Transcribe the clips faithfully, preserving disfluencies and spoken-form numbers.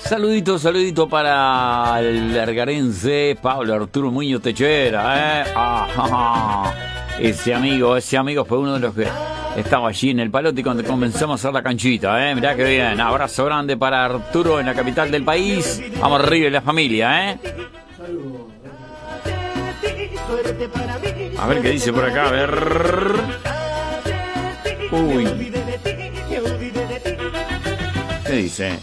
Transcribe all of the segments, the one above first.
Saludito, saludito para el vergarense Pablo Arturo Muñoz Techera, ¿eh? Ah, ese amigo, ese amigo fue uno de los que estaba allí en el Palote cuando comenzamos a hacer la canchita, ¿eh? Mirá que bien. Abrazo grande para Arturo en la capital del país. Vamos arriba y la familia, ¿eh? A ver qué dice por acá, a ver. Uy. ¿Qué dice?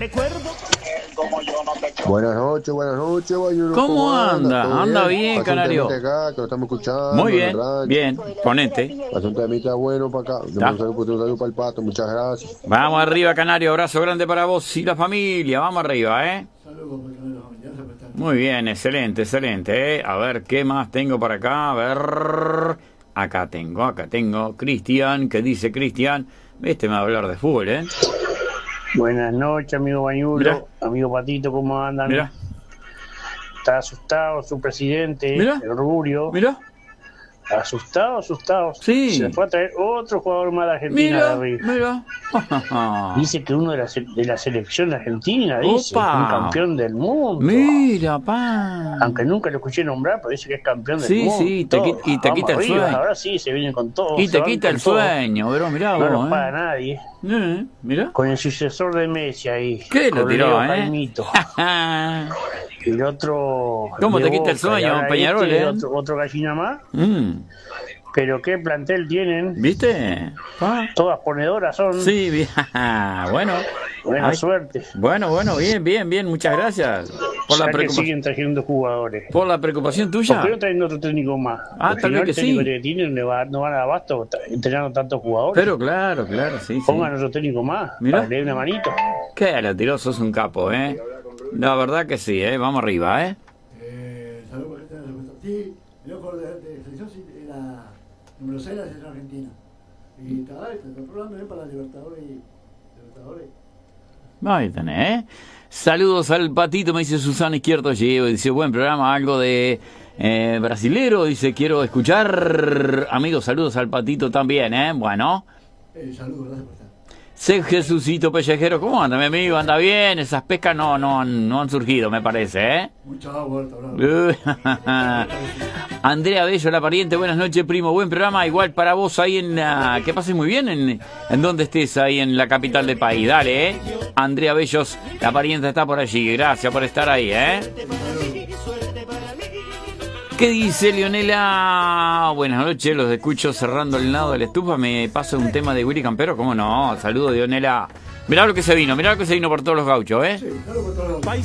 Buenas noches, buenas noches, Bayuno. ¿Cómo, ¿Cómo anda? Anda, anda bien, bien Canario. Acá, que lo estamos escuchando. Muy bien, bien, ponete. Pasó un temita bueno para acá. Yo un saludo, un saludo para el Pato, muchas gracias. Vamos arriba, Canario, abrazo grande para vos y la familia. Vamos arriba, ¿eh? Saludos para la familia. Muy bien, excelente, excelente, ¿eh? A ver, ¿qué más tengo para acá? A ver... Acá tengo, acá tengo. Cristian, ¿qué dice Cristian? Este me va a hablar de fútbol, ¿eh? Buenas noches, amigo Bañulo, amigo Patito, ¿cómo andan? Mirá. Está asustado su presidente, Mirá. el Rubio. Mirá. Asustado, asustado. Sí. Se fue a traer otro jugador más de Argentina. Mira, de arriba. mira. Dice que uno de la, de la selección argentina, dice, Opa. un campeón del mundo. Mira, pa. Aunque nunca lo escuché nombrar, pero dice que es campeón del Sí, mundo. sí, te qui- y te Vamos quita el arriba, sueño. Ahora sí, se vienen con todo. Y se te van quita con el todo. sueño, bro, mirá No vos, nos ¿eh? paga nadie. Eh, Mirá. Con el sucesor de Messi ahí. ¿Qué lo con tiró, Leo eh? Jaimito. El otro. ¿Cómo de te quita el Boca, sueño, y ahora Peñarol, este, eh? Otro, otro gallina más. Mm. Pero qué plantel tienen. ¿Viste? Pa. Todas ponedoras son. Sí, bien. Bueno. Buena Ay. suerte. Bueno, bueno, bien, bien, bien. Muchas gracias por la, Ya que preocupa- siguen trayendo jugadores. por la preocupación ¿Por tuya. qué no traen otro técnico más? Ah, Porque tal si vez no, que el técnico sí. que tienen no va- no van a abasto tra- entrenando tantos jugadores. Pero claro, claro, sí, sí. Pongan otro técnico más. Mirá. Para que le dé una manito. Qué la tiró, sos un capo, ¿eh? La verdad que sí, ¿eh? Vamos arriba, ¿eh? Eh, saludos para gente de la respuesta. Sí, el ojo de, de selección sí, era número seis de la selección argentina. Y está, está probando bien para la Libertadores y Libertadores. Ahí tenés, ¿eh? Saludos al Patito, me dice Susana Izquierdo Llevo. Dice, buen programa, algo de eh, brasilero. Dice, quiero escuchar. Amigos, saludos al Patito también, ¿eh? Bueno. Eh, saludos, gracias por estar. Sé Jesucito Pellejero, ¿cómo anda, mi amigo? ¿Anda bien? Esas pescas no, no, han- no han surgido, me parece, ¿eh? Mucha agua, ahorita, Andrea Bello, la pariente, buenas noches, primo, buen programa, igual para vos ahí en la... que pases muy bien en, en donde estés, ahí en la capital del país, dale, ¿eh? Andrea Bellos, la pariente está por allí, gracias por estar ahí, ¿eh? ¿Qué dice Leonela? Buenas noches, los escucho cerrando el lado de la estufa, me pasa un tema de Willy Campero, ¿cómo no? Saludos, Leonela. Mirá lo que se vino, mirá lo que se vino por todos los gauchos, ¿eh? sí, saludos por todos lados.